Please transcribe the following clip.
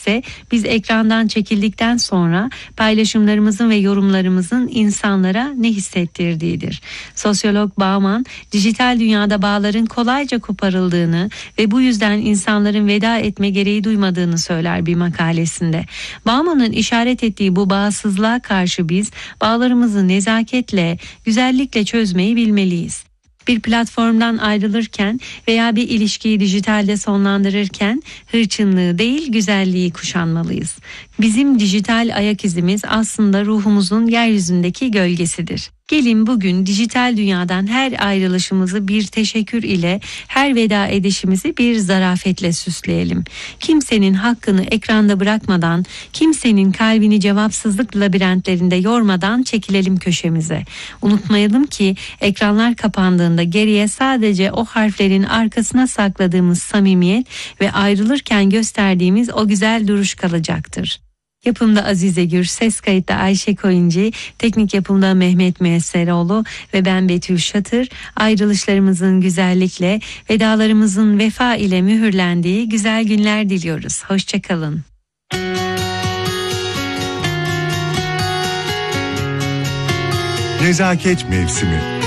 ise biz ekrandan çekildikten sonra paylaşımlarımızın ve yorumlarımızın insanlara ne hissettirdiğidir. Sosyolog Bauman, dijital dünyada bağların kolayca koparıldığını ve bu yüzden insanların veda etme gereği duymadığını söyler bir makalesinde. Bauman'ın işaret ettiği bu bağımsızlığa karşı biz bağlarımızı nezaketle, güzellikle çözmeyi bilmeliyiz. Bir platformdan ayrılırken veya bir ilişkiyi dijitalde sonlandırırken hırçınlığı değil güzelliği kuşanmalıyız. Bizim dijital ayak izimiz aslında ruhumuzun yeryüzündeki gölgesidir. Gelin bugün dijital dünyadan her ayrılışımızı bir teşekkür ile, her veda edişimizi bir zarafetle süsleyelim. Kimsenin hakkını ekranda bırakmadan, kimsenin kalbini cevapsızlık labirentlerinde yormadan çekilelim köşemize. Unutmayalım ki ekranlar kapandığında geriye sadece o harflerin arkasına sakladığımız samimiyet ve ayrılırken gösterdiğimiz o güzel duruş kalacaktır. Yapımda Azize Gür, ses kayıtta Ayşe Koyuncu, teknik yapımda Mehmet Müesseroğlu ve ben Betül Şatır. Ayrılışlarımızın güzellikle, vedalarımızın vefa ile mühürlendiği güzel günler diliyoruz. Hoşçakalın. Nezaket mevsimi.